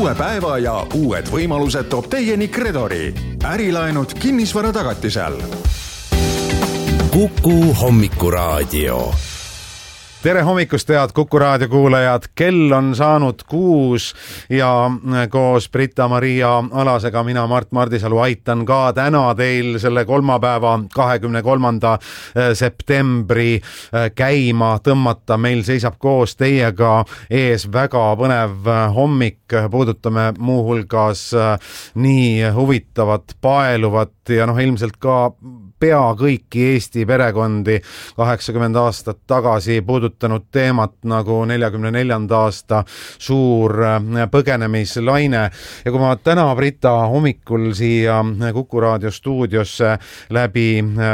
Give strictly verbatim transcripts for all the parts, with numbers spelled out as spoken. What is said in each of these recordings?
Uue päeva ja uued võimalused toob teieni Credori. Ärilaenud kinnisvara tagatisel. Kuku hommikuraadio. Tere hommikust, head Kuku raadio kuulajad. Kell on saanud kuus ja koos Britta-Maria Alasega mina, Mart Mardisalu, aitan ka täna teil selle kolmapäeva kahekümne kolmanda septembri käima tõmmata. Meil seisab koos teiega ees väga põnev hommik. Puudutame muuhulgas nii huvitavat, paeluvat ja noh, ilmselt ka pea kõiki Eesti perekondi kaheksakümmend aastat tagasi puudutanud teemat nagu neljakümne neljanda aasta suur põgenemislaine. Ja kui ma täna, Brita, hommikul siia Kuku raadio stuudiosse läbi,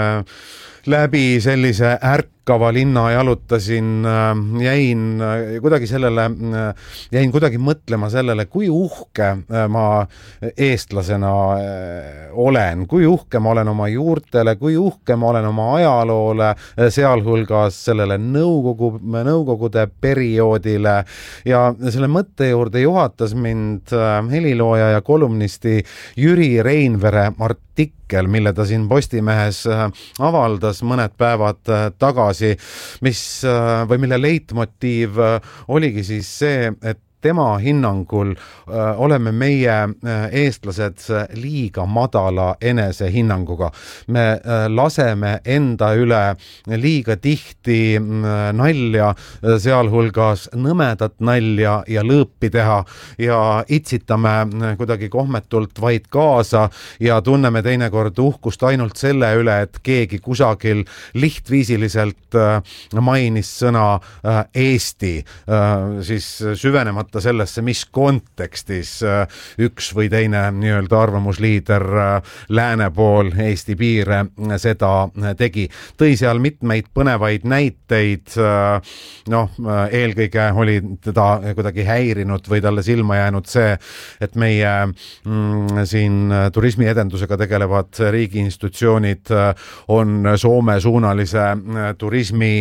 läbi sellise ärk kava linna jalutasin, jäin kuidagi sellele, jäin kuidagi mõtlema sellele, kui uhke ma eestlasena olen, kui uhke ma olen oma juurtele, kui uhke ma olen oma ajaloole, sealhulgas sellele nõukogu, nõukogude perioodile ja selle mõtte juurde juhatas mind helilooja ja kolumnisti Jüri Reinvere artikkel, mille ta siin Postimehes avaldas mõned päevad tagasi, mis või mille leitmotiiv oligi siis see, et tema hinnangul äh, oleme meie äh, eestlased liiga madala enese hinnanguga. Me äh, laseme enda üle liiga tihti äh, nalja, äh, sealhulgas nõmedat nalja ja lõõpi teha ja itsitame äh, kuidagi kohmetult vaid kaasa ja tunneme teinekord uhkust ainult selle üle, et keegi kusagil lihtviisiliselt äh, mainis sõna äh, Eesti, äh, siis süvenemata sellesse, mis kontekstis üks või teine nii-öelda arvamusliider lääne pool Eesti piire seda tegi. Tõi seal mitmeid põnevaid näiteid, noh, eelkõige oli teda kuidagi häirinud või talle silma jäänud see, et meie mm, siin turismiedendusega tegelevad riigiinstitutsioonid on Soome suunalise turismi,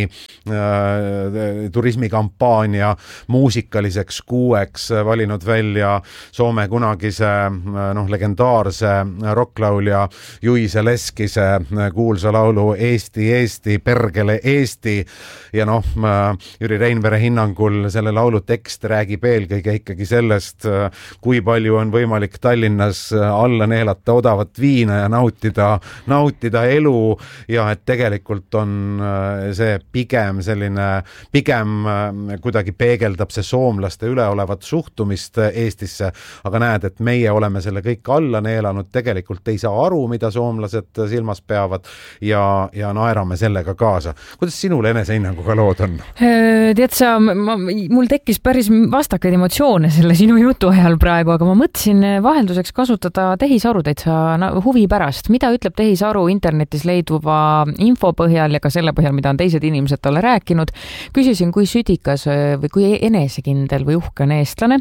turismikampaania muusikaliseks kuueks valinud välja Soome kunagise noh, legendaarse rocklaulja Juise Leskise kuulsa laulu Eesti, Eesti, pergele Eesti ja noh, Jüri Reinvere hinnangul selle laulu tekst räägib eelkõige ikkagi sellest, kui palju on võimalik Tallinnas alla neelata odavat viina ja nautida, nautida elu ja et tegelikult on see pigem selline, pigem kuidagi peegeldab see soomlaste üle olevat suhtumist Eestisse, aga näed, et meie oleme selle kõik alla neelanud, tegelikult ei saa aru, mida soomlased silmas peavad ja, ja naerame sellega kaasa. Kuidas sinul enesehinnanguga lood on? Tead sa, ma, mul tekkis päris vastakaid emotsioone selle sinu jutu ajal praegu, aga ma mõtlesin vahelduseks kasutada tehisaru täitsa huvi pärast. Mida ütleb tehisaru internetis leiduva info põhjal ja ka selle põhjal, mida on teised inimesed talle rääkinud? Küsisin, kui südikas või kui enesekindel või uhke on eestlane.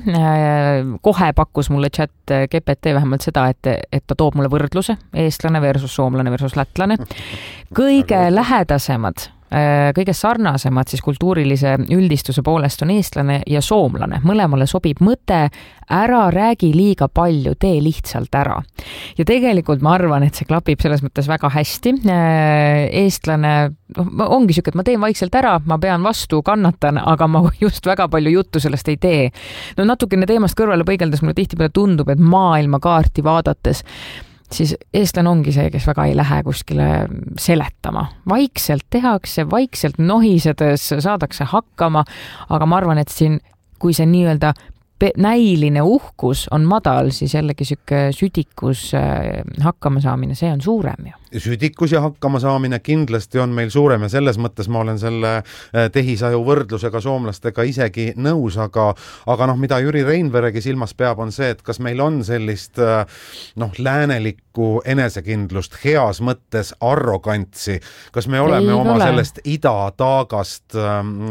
Kohe pakkus mulle chat G P T vähemalt seda, et, et ta toob mulle võrdluse eestlane versus soomlane versus lätlane. Kõige lähedasemad, kõige sarnasemad siis kultuurilise üldistuse poolest on eestlane ja soomlane. Mõlemale sobib mõte, ära räägi liiga palju, tee lihtsalt ära. Ja tegelikult ma arvan, et see klapib selles mõttes väga hästi. Eestlane ongi siuke, et ma teen vaikselt ära, ma pean vastu, kannatan, aga ma just väga palju juttu sellest ei tee. No natukene teemast kõrvale põigeldes mulle tihtipeale tundub, et maailmakaarti vaadates siis eestlane ongi see, kes väga ei lähe kuskile seletama. Vaikselt tehakse, vaikselt nohisedes saadakse hakkama, aga ma arvan, et siin, kui see nii-öelda näiline uhkus on madal, siis jällegi siuke südikus hakkama saamine, see on suurem ju. Südikus ja hakkama saamine kindlasti on meil suurem ja selles mõttes ma olen selle tehisaju võrdlusega soomlastega isegi nõus, aga, aga noh, mida Jüri Reinveregi silmas peab, on see, et kas meil on sellist noh, läänelikku enesekindlust, heas mõttes arrogantsi, kas me oleme ei oma ole. Sellest idataagast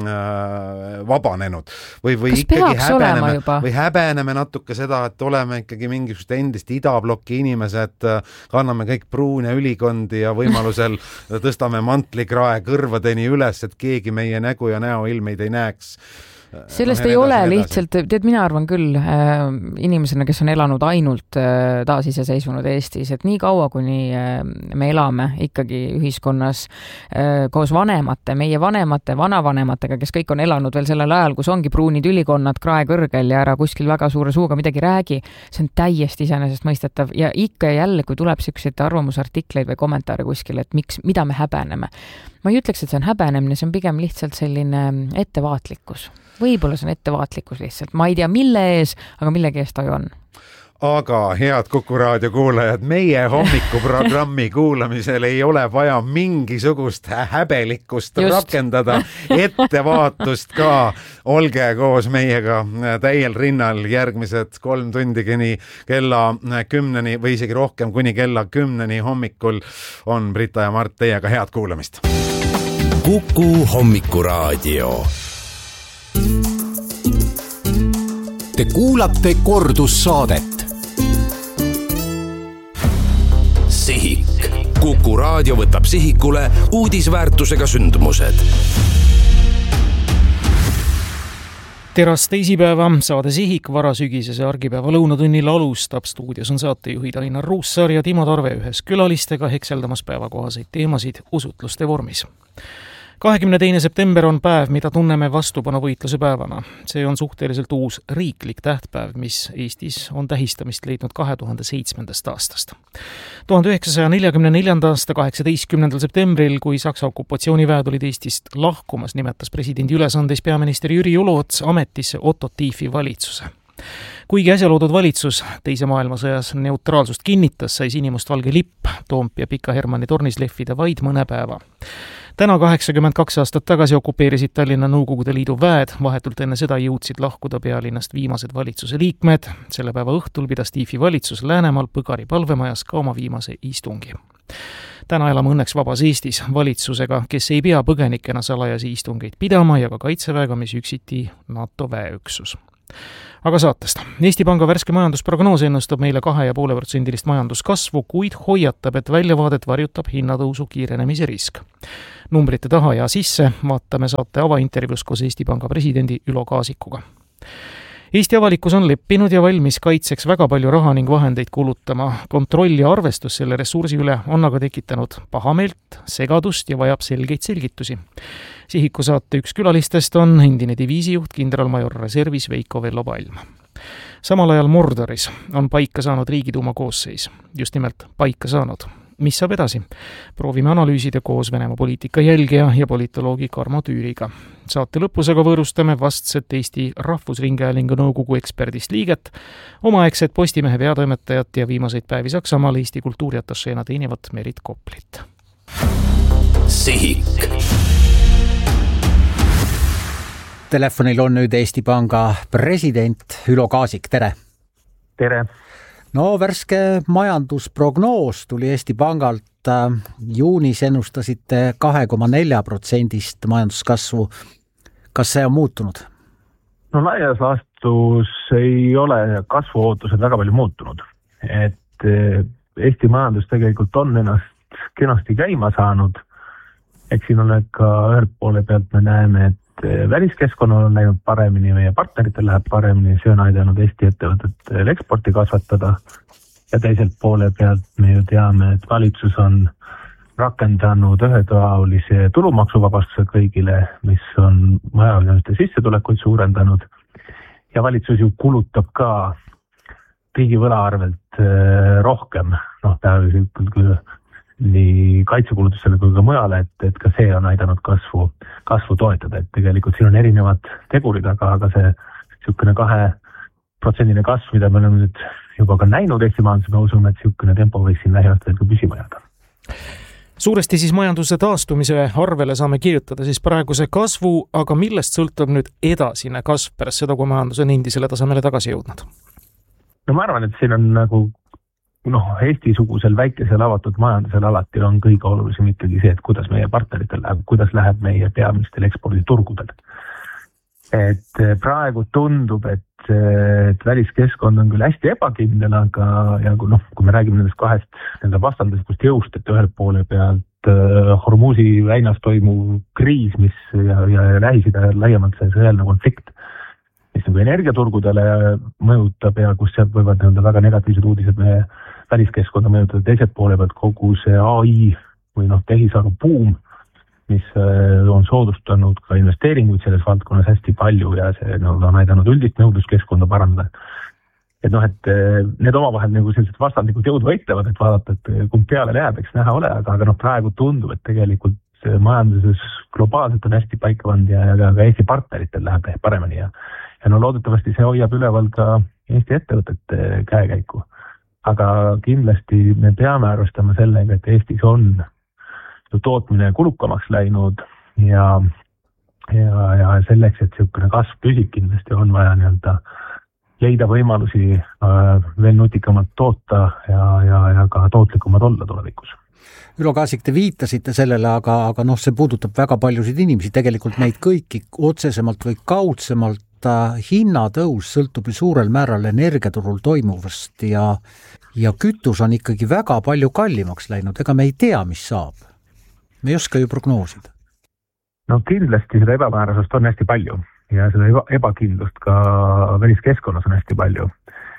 äh, vabanenud või, või ikkagi häbeneme, või häbeneme natuke seda, et oleme ikkagi mingisugust endist idablokki inimesed, kanname kõik pruun ja ülikondi ja võimalusel tõstame mantlikrae kõrvadeni üles, et keegi meie nägu ja näoilmeid ei näeks. sellest no, ei ole edasi, lihtsalt, tead, mina arvan küll äh, inimesena, kes on elanud ainult äh, taasiseseisvunud Eestis, et nii kaua, kuni äh, me elame ikkagi ühiskonnas äh, koos vanemate, meie vanemate, vanavanematega, kes kõik on elanud veel sellel ajal, kus ongi pruunid ülikonnad krae kõrgel ja ära kuskil väga suure suuga midagi räägi, see on täiesti iseenesest mõistetav ja ikka ja jälle, kui tuleb selliseid arvamusartikleid või kommentaare kuskil, et miks, mida me häbeneme. Ma ei ütleks, et see on häbenemine, see on pigem lihtsalt selline ettevaatlikkus. Võib-olla see on ettevaatlikkus lihtsalt. Ma ei tea, mille ees, aga millegi ees ta ju on. Aga head Kuku Raadio kuulajad, meie hommikuprogrammi kuulamisel ei ole vaja mingisugust häbelikkust Just. rakendada, ettevaatust ka. Olge koos meiega täiel rinnal järgmised kolm tundi kuni kella kümneni või isegi rohkem kuni kella kümneni hommikul on Brita ja Mart teiega head kuulamist. Kuku Hommikuraadio. Te kuulate kordussaadet. Sihik. Kuku Raadio võtab sihikule uudisväärtusega sündmused. Terast teisipäeva saade Sihik varasügisese argipäeva lõunatunnil alustab. Stuudios on saatejuhid Ainar Ruussaar ja Timo Tarve ühes külalistega hekseldamas päevakohaseid teemasid usutluste vormis. kahekümne teine september on päev, mida tunneme vastupanuvõitluse päevana. See on suhteliselt uus riiklik tähtpäev, mis Eestis on tähistamist leidnud kahe tuhande seitsmendast aastast. tuhande üheksasaja neljakümne neljanda aasta kaheksateistkümnendal septembril, kui Saksa okupatsiooniväed olid Eestist lahkumas, nimetas presidendi ülesandes peaminister Jüri Uluots ametisse Otto Tiefi valitsuse. Kuigi äsja loodud valitsus teise maailmasõjas neutraalsust kinnitas, sai sinimustvalge lipp Toompea Pika Hermanni tornis lehvida vaid mõne päeva. Täna kaheksakümmend kaks aastat tagasi okupeerisid Tallinna Nõukogude Liidu väed, vahetult enne seda jõudsid lahkuda pealinnast viimased valitsuse liikmed. Selle päeva õhtul pidas Tiefi valitsus Läänemaal Põgari palvemajas ka oma viimase istungi. Täna elame õnneks vabas Eestis valitsusega, kes ei pea põgenikena salajasi istungeid pidama ja ka kaitseväega, mis üksiti NATO väeüksus. Aga saatest. Eesti Panga värske majandusprognoos ennustab meile kahe ja poole protsendilist majanduskasvu, kuid hoiatab, et väljavaadet varjutab hinnatõusu kiirenemise risk. Numbrite taha ja sisse vaatame saate avaintervjuus koos Eesti Panga presidendi Ülo Kaasikuga. Eesti avalikkus on leppinud ja valmis kaitseks väga palju raha ning vahendeid kulutama. Kontroll ja arvestus selle ressursi üle on aga tekitanud pahameelt, segadust ja vajab selgeid selgitusi. Sihiku saate üks külalistest on endine diviisijuht kindralmajor reservis Veiko Vello Palm. Samal ajal Mordoris on paika saanud Riigiduuma koosseis. Just nimelt paika saanud. Mis saab edasi? Proovime analüüsida koos Venemaa poliitika jälgija ja politoloogi Karmo Tüüriga. Saate lõpus aga võõrustame vastset Eesti Rahvusringhäälingu nõukogu eksperdist liiget, omaaegset Postimehe peatoimetajat ja viimaseid päevi Saksamaal Eesti kultuuriatašeena teenivat Merit Koplit. Sihik. Telefonil on nüüd Eesti Panga president Ülo Kaasik, tere! Tere! No värske majandusprognoos tuli Eesti Pangalt. Juunis ennustasite kahe koma nelja protsendist majanduskasvu. Kas see on muutunud? No laias laastus ei ole kasvuootused väga palju muutunud. Et Eesti majandus tegelikult on ennast kenasti käima saanud. Eks siin on ka ühelt poole pealt me näeme, et väliskeskkonnal on läinud paremini, meie partneritel läheb paremini, see on aidanud Eesti ettevõtetel eksporti kasvatada ja teiselt poole pealt me ju teame, et valitsus on rakendanud ühetaolise tulumaksuvabastuse kõigile, mis on majanduste sissetulekuid suurendanud ja valitsus ju kulutab ka riigivõla arvelt rohkem, noh tähendab küll nii kaitsekulutusele kui ka mujale, et, et ka see on aidanud kasvu, kasvu toetada, et tegelikult siin on erinevad tegurid, aga, aga see niisugune kahe protsendine kasv, mida me oleme nüüd juba ka näinud Eesti majandus, me usume, et niisugune tempo võiks siin lähiaastatel ka püsima jääda. Suuresti siis majanduse taastumise arvele saame kirjutada siis praeguse kasvu, aga millest sõltub nüüd edasine kasv pärast seda, kui majandus on endisele tasemele tagasi jõudnud? No ma arvan, et siin on nagu noh, Eesti-sugusel väikesel avatud majandusel alati on kõige olulisem ikkagi see, et kuidas meie partneritel läheb, kuidas läheb meie peamistel eksporditurgudel. Et praegu tundub, et, et väliskeskkond on küll hästi ebakindel, aga ja kui, noh, kui me räägime nendest kahest nende vastandlikust jõust, et ühelt poole pealt Hormuzi väinas toimuv kriis, mis ja, ja Lähis-Ida laiemalt see sõjaline konflikt, mis nagu energiaturgudele mõjutab ja kus sealt võivad nii-öelda väga negatiivsed uudised meie väliskeskkonda mõjutada. Teiselt poole pealt kogu see A I või noh, tehisaru buum, mis on soodustanud ka investeeringuid selles valdkonnas hästi palju ja see no, on aidanud üldist nõudluskeskkonda parandada. Et noh, et need omavahel nagu sellised vastandlikud jõud võitlevad, et vaadata, et kumb peale läheb, eks näha ole, aga, aga noh, praegu tundub, et tegelikult majanduses globaalselt on hästi paika pandud ja, ja ka Eesti partneritel läheb paremini ja, ja no loodetavasti see hoiab üleval ka Eesti ettevõtete käekäiku. Aga kindlasti me peame arvestama sellega, et Eestis on tootmine kulukamaks läinud ja, ja, ja selleks, et selline kasv püsib, kindlasti on vaja nii-öelda leida võimalusi äh, veel nutikamalt toota ja, ja, ja ka tootlikumad olla tulevikus. Ülo Kaasik, te viitasite sellele, aga, aga noh, see puudutab väga paljusid inimesi, tegelikult neid kõiki otsesemalt või kaudsemalt. Hinnatõus sõltub ju suurel määral energiaturul toimuvast ja, ja kütus on ikkagi väga palju kallimaks läinud, ega me ei tea, mis saab. Me ei oska ju prognoosida. No kindlasti seda ebamäärasust on hästi palju ja seda eba, ebakindlust ka väliskeskkonnas on hästi palju.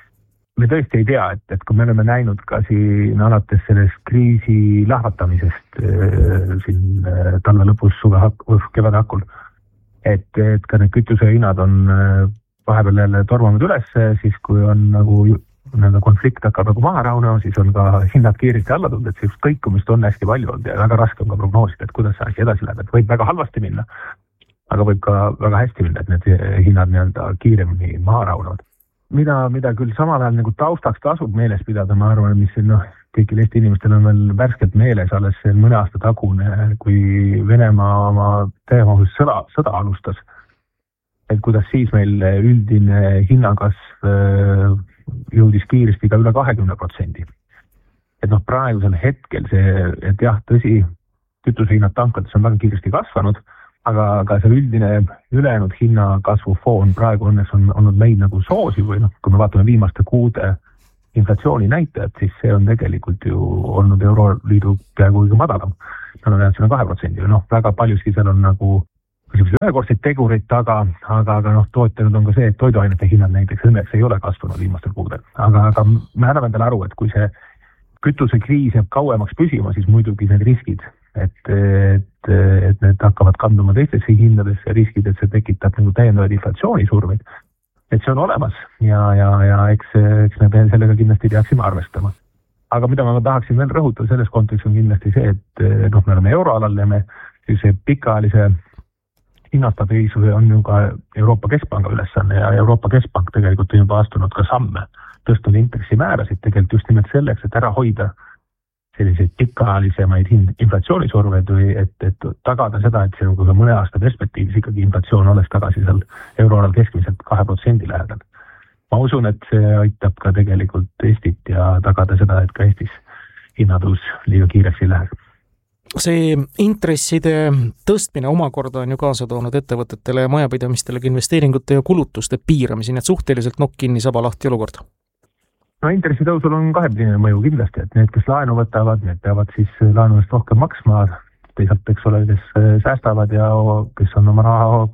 Me tõesti ei tea, et, et kui me oleme näinud ka siin alates sellest kriisi lahvatamisest äh, siin äh, talve lõpus, suve hakul, kevade hakul, et, et ka need kütuse hinnad on äh, vahepeal jälle tormanud üles, siis kui on nagu nende konflikt hakkab nagu maha raunema, siis on ka hinnad kiiresti alla tulnud, et sellist kõikumist on hästi palju olnud ja väga raske on ka prognoosida, et kuidas see asi edasi läheb, et võib väga halvasti minna, aga võib ka väga hästi minna, et need hinnad nii-öelda kiiremini maha raunevad. Mida, mida küll samal ajal nagu taustaks tasub meeles pidada, ma arvan, mis noh, kõigil Eesti inimestel on veel värskelt meeles alles see mõne aasta tagune, kui Venemaa oma täiemahus sõda, sõda alustas, et kuidas siis meil üldine hinnakasv jõudis kiiresti ka üle kahekümne protsendi. Et noh, praegusel hetkel see, et jah, tõsi, kütusehinnad tankades on väga kiiresti kasvanud, aga, aga see üldine ülejäänud hinnakasvu foon praegu õnneks on olnud meid nagu soosi või noh, kui me vaatame viimaste kuude inflatsiooni näitajad, siis see on tegelikult ju olnud Euroliidu peaaegu kõige madalam. Nad on jäänud kahe protsendi või noh, väga paljuski seal on nagu ühekordseid tegureid taga, aga, aga noh, toetanud on ka see, et toiduainete hinnad näiteks õnneks ei ole kasvanud viimastel kuudel. Aga, aga me anname endale aru, et kui see kütusekriis jääb kauemaks püsima, siis muidugi need riskid, et, et, et need hakkavad kanduma teistesse hindadesse riskid, et see tekitab nagu täiendavaid inflatsioonisurmeid. Et see on olemas ja, ja, ja eks, eks me sellega kindlasti peaksime arvestama. Aga mida ma tahaksin veel rõhutada selles kontekstis on kindlasti see, et noh, me oleme euroalal ja me see pikaajalise hinnastabiilsus on ju ka Euroopa Keskpanga ülesanne ja Euroopa Keskpank tegelikult on juba astunud ka samme, tõstnud intressimäärasid tegelikult just nimelt selleks, et ära hoida selliseid pikaajalisemaid inflatsioonisurveid või et, et tagada seda, et see on ka mõne aasta perspektiivis ikkagi inflatsioon oleks tagasi seal euroalal keskmiselt kahe protsendi lähedal. Ma usun, et see aitab ka tegelikult Eestit ja tagada seda, et ka Eestis hinnatõus liiga kiiresti ei lähe. See intresside tõstmine omakorda on ju kaasa toonud ettevõtetele ja majapidamistele investeeringute ja kulutuste piiramise, nii et suhteliselt nokk kinni saba lahti olukord. No intressitõusul on kahepidine mõju kindlasti, et need, kes laenu võtavad, need peavad siis laenudest rohkem maksma, teisalt eks ole, kes säästavad ja kes on oma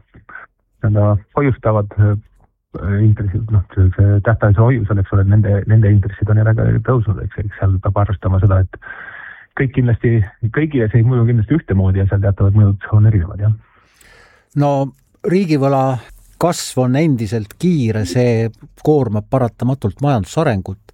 raha hoiustavad intressid, noh, see tähtajalise hoiusel, eks ole, nende, nende intressid on jälle tõusnud, eks, eks seal peab arvestama seda, et kõik kindlasti, kõigile see ei mõju kindlasti ühtemoodi ja seal teatavad mõjud on erinevad, jah. No riigivõla kasv on endiselt kiire, see koormab paratamatult majandusarengut.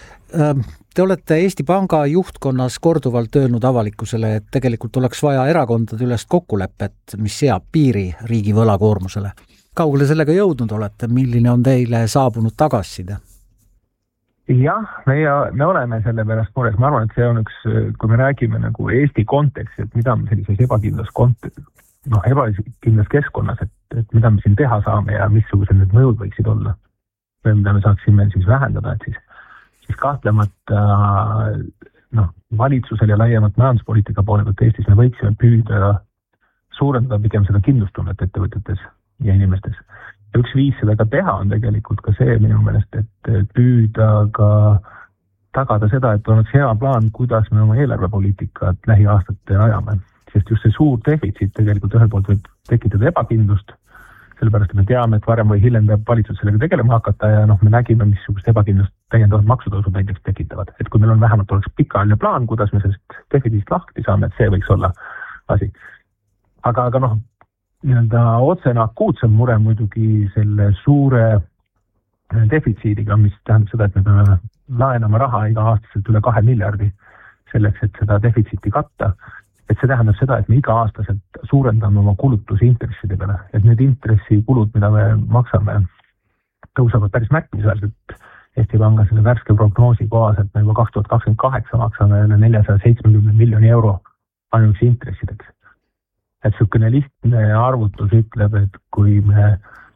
Te olete Eesti Panga juhtkonnas korduvalt öelnud avalikkusele, et tegelikult oleks vaja erakondade ülest kokkulepet, mis seab piiri riigi võlakoormusele. Kaugele sellega jõudnud olete, milline on teile saabunud tagasiside? Jah, me, me oleme selle pärast mures. Ma arvan, et see on üks, kui me räägime nagu Eesti kontekst, et mida me sellises ebakindlas kontekst, noh, ebakindlas keskkonnas, et, et mida me siin teha saame ja missugused need mõjud võiksid olla, või mida me saaksime siis vähendada, et siis, siis kahtlemata noh, valitsusel ja laiemalt majanduspoliitika poole pealt Eestis me võiksime püüda suurendada pigem seda kindlustunnet ettevõtetes ja inimestes. Üks viis seda ka teha on tegelikult ka see minu meelest, et püüda ka tagada seda, et oleks hea plaan, kuidas me oma eelarvepoliitikat lähiaastate ajame. Sest just see suur defitsiit tegelikult ühel poolt võib tekitada ebakindlust, sellepärast, et me teame, et varem või hiljem peab valitsus sellega tegelema hakata ja noh, me nägime, missugust ebakindlust täiendavad maksutõusud näiteks tekitavad. Et kui meil on vähemalt oleks pikaajaline plaan, kuidas me sellest defitsiitist lahti saame, et see võiks olla asi. Aga, aga noh, nii-öelda otsena akuutsem mure muidugi selle suure defitsiidiga, mis tähendab seda, et me peame laenama raha iga aastaselt üle kahe miljardi selleks, et seda defitsiiti katta. Et see tähendab seda, et me iga aastaselt suurendame oma kulutusi intresside peale. Et need intressikulud, mida me maksame, tõusavad päris märkimisväärselt. Eesti Panga selle värske prognoosi kohaselt me juba kaks tuhat kakskümmend kaheksa maksame neljasada seitsekümmend miljoni euro ainuüksi intressideks. Et sükene lihtne arvutus ütleb, et kui me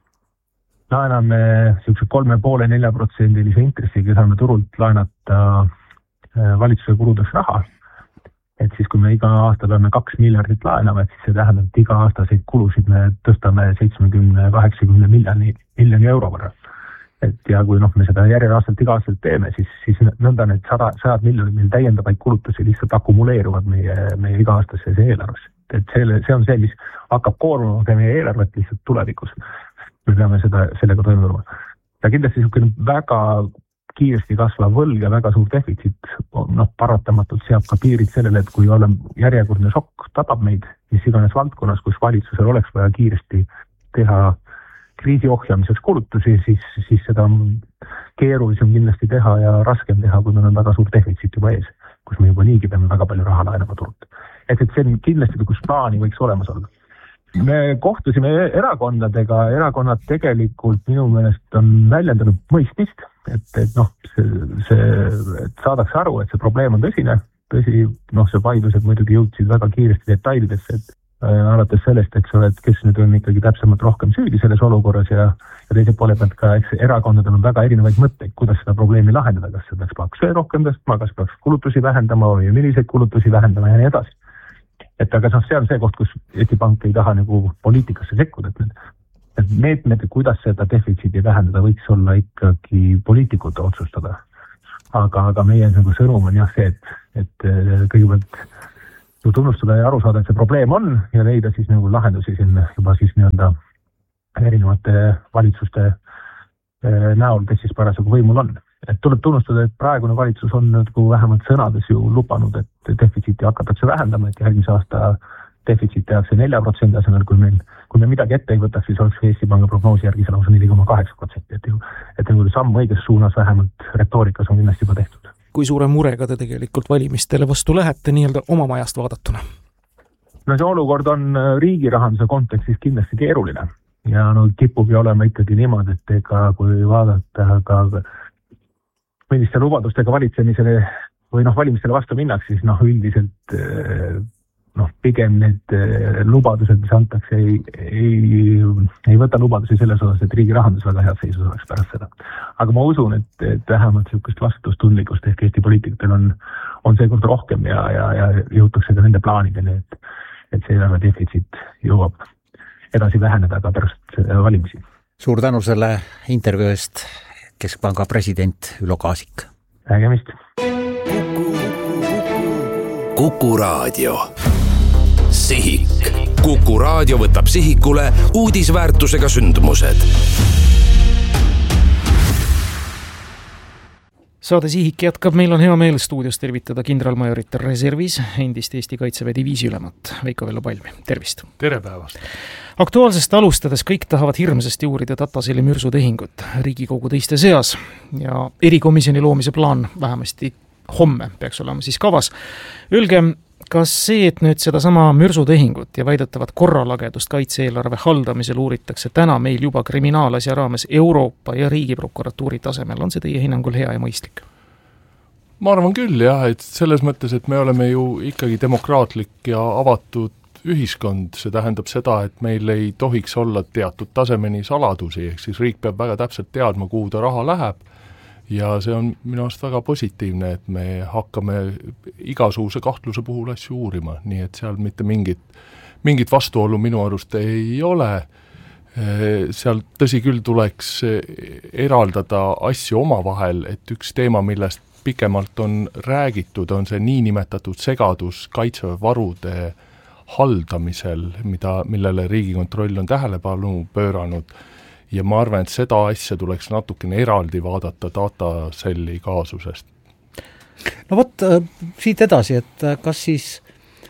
laename sükse kolme poole nelja protsendilise intressiga, saame turult laenata valitsuse kuludeks raha, et siis kui me iga aasta peame kaks miljardit laenama, et siis see tähendab, et iga aastaseid kulusid me tõstame seitsmekümne kaheksakümne miljoni, miljoni euro võrra. Et ja kui noh, me seda järjelaastalt iga aastalt teeme, siis, siis nõnda need sada, sajad miljonid meil täiendavaid kulutusi lihtsalt akumuleeruvad meie, meie iga-aastasse eelarvesse. Et see, see on see, mis hakkab koormama meie eelarvet lihtsalt tulevikus. Me peame seda, sellega toime tulema. Ja kindlasti niisugune väga kiiresti kasvav võlg ja väga suur defitsiit noh, paratamatult seab ka piirid sellele, et kui olem järjekordne šokk tabab meid, mis iganes valdkonnas, kus valitsusel oleks vaja kiiresti teha kriisi ohjamiseks kulutusi, siis, siis seda on keerulisem kindlasti teha ja raskem teha, kui meil on väga suur defitsiit juba ees, kus me juba niigi peame väga palju raha laenama turult. Et, et see on kindlasti, kus plaani võiks olemas olla. Me kohtusime erakondadega, erakonnad tegelikult minu meelest on väljendanud mõistmist, et, et noh, see, see, et saadaks aru, et see probleem on tõsine, tõsi, noh, see vaidlused muidugi jõudsid väga kiiresti detailidesse, et äh, alates sellest, eks ole, et kes nüüd on ikkagi täpsemalt rohkem süüdi selles olukorras ja, ja teise poole pealt ka, eks erakondadel on väga erinevaid mõtteid, kuidas seda probleemi lahendada, kas see peaks makse rohkem tõstma, kas peaks kulutusi vähendama või milliseid kulutusi vähendama ja nii edasi. Et aga see on see koht, kus Eesti Pank ei taha nagu poliitikasse sekkuda, et meetmed, kuidas seda defitsiidi vähendada, võiks olla ikkagi poliitikute otsustada. Aga, aga meie nagu sõnum on jah see, et, et kõigepealt tunnustada ja aru saada, et see probleem on ja leida siis nagu lahendusi siin juba siis nii-öelda erinevate valitsuste näol, kes siis parasjagu võimul on. Et tuleb tunnustada, et praegune valitsus on nagu vähemalt sõnades ju lupanud, et defitsiiti hakatakse vähendama, et järgmise aasta defitsiit tehakse nelja protsendi asemel, kui meil, kui me midagi ette ei võtaks, siis oleks Eesti Panga prognoosi järgi see lausa neli koma kaheksa protsenti, et, et nagu samm õiges suunas vähemalt retoorikas on kindlasti juba tehtud. Kui suure murega te tegelikult valimistele vastu lähete nii-öelda oma majast vaadatuna? No see olukord on riigi rahanduse kontekstis kindlasti keeruline ja no kipugi olema ikkagi niimoodi, et ega kui vaadata ka milliste lubadustega valitsemisele või noh, valimistele vastu minnaks, siis noh, üldiselt noh, pigem need lubadused, mis antakse, ei, ei, ei võta lubadusi selles osas, et riigi rahandus väga head seisus oleks pärast seda. Aga ma usun, et, et vähemalt niisugust vastutustundlikkust ehk Eesti poliitikutel on, on seekord rohkem ja, ja, ja jõutakse ka nende plaanideni, et, et see eelarve defitsiit jõuab edasi väheneda ka pärast valimisi. Suur tänu selle intervjuu eest, Keskpanga president Ülo Kaasik. Nägemist. Kuku Raadio. Sihik. Kuku Raadio võtab sihikule uudisväärtusega sündmused. Saade Sihik jätkab, meil on hea meel stuudios tervitada kindralmajorit reservis, endist Eesti Kaitseväe diviisi ülemat Veiko Vello Palmi. Tervist! Tere päevast! Aktuaalsest alustades kõik tahavad hirmsasti uurida Tataseli mürsutehingut Riigikogu teiste seas ja erikomisjoni loomise plaan vähemasti homme peaks olema siis kavas. Öelge, kas see, et nüüd seda sama mürsutehingut ja väidetavat korralagedust kaitse-eelarve haldamisel uuritakse täna meil juba kriminaalasja raames Euroopa ja riigiprokuratuuri tasemel, on see teie hinnangul hea ja mõistlik? Ma arvan küll jah, et selles mõttes, et me oleme ju ikkagi demokraatlik ja avatud ühiskond, see tähendab seda, et meil ei tohiks olla teatud tasemeni saladusi, ehk siis riik peab väga täpselt teadma, kuhu ta raha läheb ja see on minu arust väga positiivne, et me hakkame igasuguse kahtluse puhul asju uurima, nii et seal mitte mingit, mingit vastuolu minu arust ei ole. Seal tõsi küll tuleks eraldada asju omavahel, et üks teema, millest pikemalt on räägitud, on see niinimetatud segadus Kaitseväe varude haldamisel, mida, millele Riigikontroll on tähelepanu pööranud ja ma arvan, et seda asja tuleks natukene eraldi vaadata dataselli kaasusest. No vot, siit edasi, et kas siis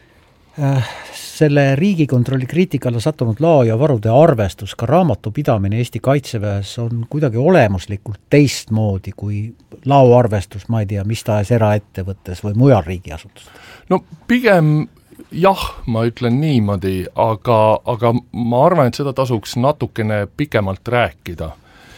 äh, selle Riigikontrolli kriitikale sattunud lao ja varude arvestus, ka raamatupidamine Eesti Kaitseväes on kuidagi olemuslikult teistmoodi kui lao arvestus, ma ei tea, mis tahes eraettevõttes või mujal riigiasutus? No pigem jah, ma ütlen niimoodi, aga, aga ma arvan, et seda tasuks natukene pikemalt rääkida.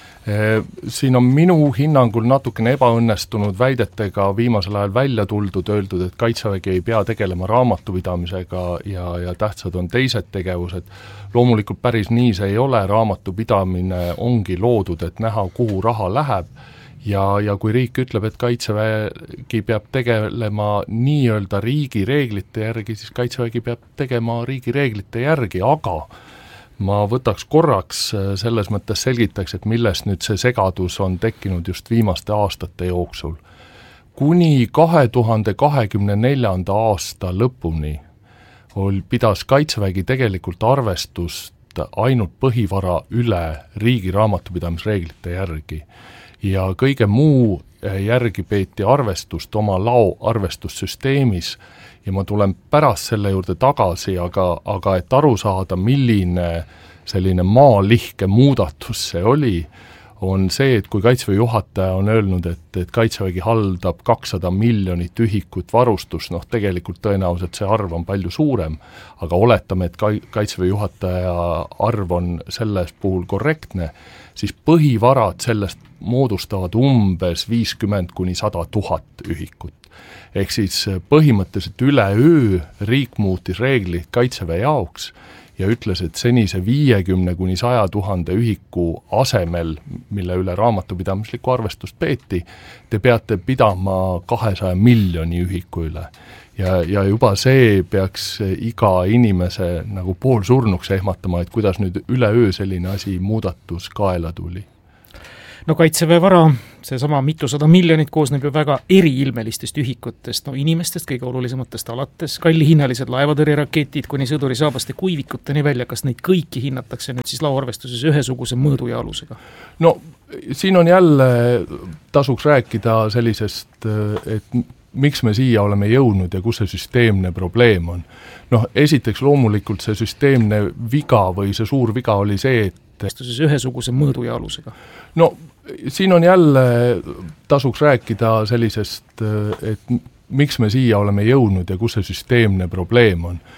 Siin on minu hinnangul natukene ebaõnnestunud väidetega viimasel ajal välja tuldud, öeldud, et Kaitsevägi ei pea tegelema raamatupidamisega ja, ja tähtsad on teised tegevused. Loomulikult päris nii see ei ole, raamatupidamine ongi loodud, et näha, kuhu raha läheb ja, ja kui riik ütleb, et Kaitsevägi peab tegelema nii-öelda riigi reeglite järgi, siis Kaitsevägi peab tegema riigi reeglite järgi, aga ma võtaks korraks selles mõttes selgitaks, et millest nüüd see segadus on tekkinud just viimaste aastate jooksul. Kuni kahe tuhande kahekümne neljanda aasta lõpuni ol, pidas Kaitsevägi tegelikult arvestust ainult põhivara üle riigi raamatupidamisreeglite järgi ja kõige muu järgi peeti arvestust oma lao arvestussüsteemis ja ma tulen pärast selle juurde tagasi, aga, aga et aru saada, milline selline maalihke muudatus see oli, on see, et kui Kaitseväe juhataja on öelnud, et, et Kaitsevägi haldab kakssada miljonit ühikut varustus, noh tegelikult tõenäoliselt see arv on palju suurem, aga oletame, et Kaitseväe juhataja arv on selles puhul korrektne, siis põhivarad sellest moodustavad umbes viiskümmend kuni sada tuhat ühikut. Ehk siis põhimõtteliselt üleöö riik muutis reeglid Kaitseväe jaoks ja ütles, et senise viiekümne kuni saja tuhande ühiku asemel, mille üle raamatupidamislikku arvestust peeti, te peate pidama kahesaja miljoni ühiku üle. Ja, ja juba see peaks iga inimese nagu poolsurnuks ehmatama, et kuidas nüüd üleöö selline asi muudatus kaela tuli. No Kaitseväe vara, seesama mitusada miljonit koosneb ju väga eriilmelistest ühikutest, no inimestest kõige olulisematest alates, kallihinnalised laevatõrjeraketid kuni sõdurisaabaste kuivikuteni välja, kas neid kõiki hinnatakse nüüd siis lauarvestuses ühesuguse mõõdu ja alusega? No siin on jälle, tasuks rääkida sellisest, et miks me siia oleme jõudnud ja kus see süsteemne probleem on. Noh, esiteks loomulikult see süsteemne viga või see suur viga oli see, et ühesuguse mõõdu ja alusega. No siin on jälle, tasuks rääkida sellisest, et miks me siia oleme jõudnud ja kus see süsteemne probleem on.